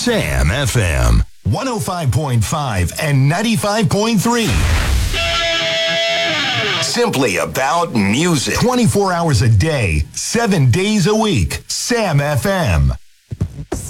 Sam FM 105.5 and 95.3. Simply about music. 24 hours a day, 7 days a week. Sam FM.